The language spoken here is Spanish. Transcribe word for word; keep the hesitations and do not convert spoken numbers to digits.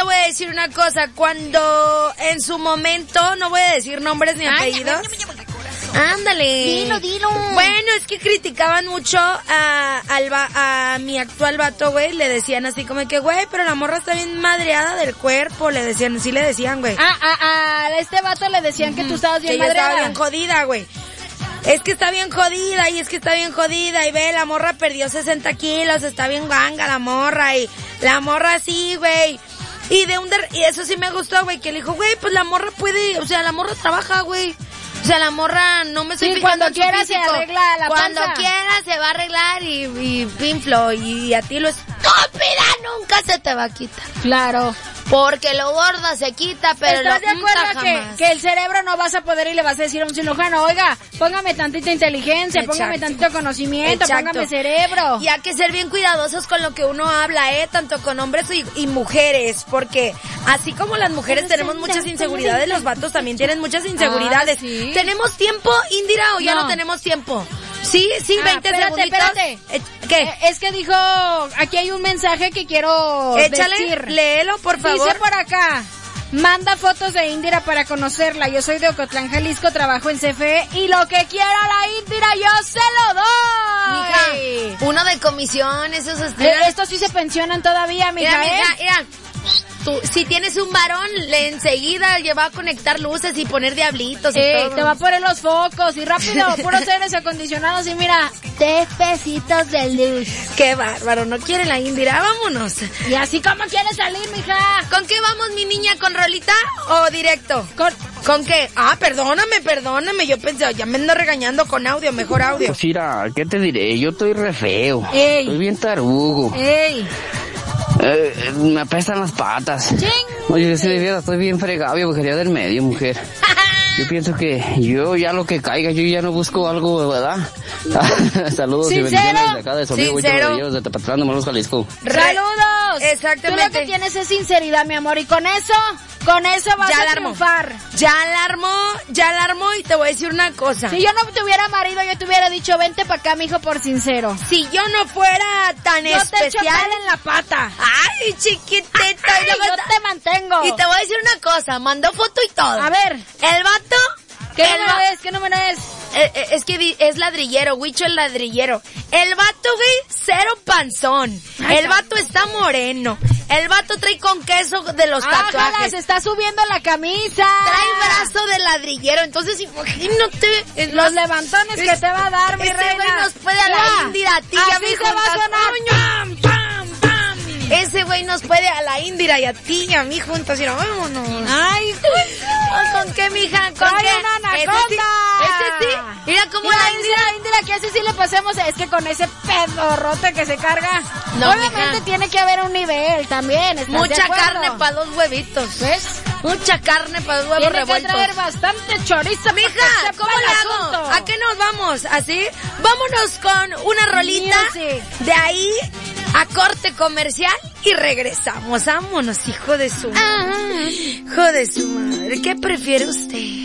te voy a decir una cosa. Cuando en su momento, no voy a decir nombres ni apellidos. Ándale. Dilo, dilo. Bueno, es que criticaban mucho a, al va, a mi actual vato, güey. Le decían así como que, güey, pero la morra está bien madreada del cuerpo. Le decían, sí le decían, güey. Ah, ah, ah, a este vato le decían que tú estabas bien que madreada. Que estaba bien jodida, güey. Es que está bien jodida y es que está bien jodida. Y ve, la morra perdió sesenta kilos, está bien guanga la morra. Y la morra sí, güey. Y de un der- y eso sí me gustó, güey, que le dijo, güey, pues la morra puede, o sea, la morra trabaja, güey. O sea, la morra no me estoy sí, fijando cuando en su quiera se físico. arregla la Cuando panza. quiera se va a arreglar y, y pinflo. Y a ti lo estúpida nunca se te va a quitar. Claro. Porque lo gorda se quita, pero ¿Estás lo de acuerdo jamás. que, que el cerebro no vas a poder y le vas a decir a un cirujano, oiga, póngame tantita inteligencia, Exacto. póngame tantito conocimiento, Exacto. póngame cerebro? Y hay que ser bien cuidadosos con lo que uno habla, ¿eh? Tanto con hombres y, y mujeres, porque así como las mujeres tenemos muchas inseguridades, los vatos también tienen muchas inseguridades. Ah, ¿sí? ¿Tenemos tiempo, Indira, o ya no, No. tenemos tiempo? Sí, sí, Ah, veinte espérate, segunditos. espérate. Eh, ¿Qué? Eh, es que dijo, aquí hay un mensaje que quiero Échale, decir. léelo, por favor. Dice por acá, manda fotos de Indira para conocerla. Yo soy de Ocotlán, Jalisco, trabajo en C F E y lo que quiera la Indira yo se lo doy. Mija, uno de comisión, esos Eh, estrellas. estos sí se pensionan todavía, mija, Mira, mira, ¿eh? mira. Tú, si tienes un varón, le enseguida lleva a conectar luces y poner diablitos y Eh, todo. te va a poner los focos y rápido, puros aires acondicionados y mira, tres pesitos de luz. Qué bárbaro, ¿no quiere la Indira? Vámonos. Y así como quieres salir, mija. ¿Con qué vamos, mi niña? ¿Con rolita o directo? Con... ¿Con qué? Ah, perdóname, perdóname. Yo pensé, ya me ando regañando con audio, mejor audio. Pues mira, ¿qué te diré? Yo estoy re feo. Ey. Estoy bien tarugo. ¡Ey! Eh, me apestan las patas. ¡Ching! Oye, sí, de verdad, estoy bien fregado, yo quería del medio, mujer. Yo pienso que yo ya lo que caiga, yo ya no busco algo, ¿verdad? Saludos y ¿Sincero? bendiciones de acá de Sofía, ¿Sincero? de de Tepatlán, de Morelos, Jalisco. ¡Saludos! Exactamente. Tú lo que tienes es sinceridad, mi amor, y con eso, con eso vas Ya a la armó. triunfar. Ya la armó, ya la armó y te voy a decir una cosa. Si yo no tuviera marido, yo te hubiera dicho, vente pa' acá, mijo, por sincero. Si yo no fuera tan Yo te echo especial... cal en la pata. Ay, chiquitita. Ay, y luego yo ta- te mantengo. Y te voy a decir una cosa, mandó foto y todo. A ver, El vato... ¿qué el número va- es? ¿Qué número es? Eh, eh, es que di- es ladrillero, Huicho el ladrillero. El vato, güey, cero panzón. Ay, El vato está moreno. El vato trae con queso de los Ájala, tatuajes. se está subiendo la camisa. Trae brazo de ladrillero. Entonces, imagínate. es Los más, levantones es- que te va a dar, mi ese reina. güey nos puede a la Ya, Indira, a ti, y a así mí se va a juntas. sonar. ¡Pam, pam, pam! Ese güey nos puede a la Indira y a ti y a mí juntas. Y no, vámonos. Ay, ¿Con qué, mija? ¿Con ¡Ay, qué? una anaconda! Ese sí. Ese sí. Mira cómo Mira, la dice Indira... la Indira que así sí le pasemos, es que con ese pedorrote que se carga, No, obviamente mija. tiene que haber un nivel también, ¿estás de Mucha acuerdo? carne para dos huevitos. ¿Ves? Mucha carne para dos huevos Tiene que revueltos. traer bastante chorizo. Mija, para que ¿cómo sepa le el hago? asunto. ¿A qué nos vamos? ¿Así? Vámonos con una rolita. Music. De ahí a corte comercial y regresamos. Vámonos, hijo de su madre. Hijo de su madre. ¿Qué prefiere usted?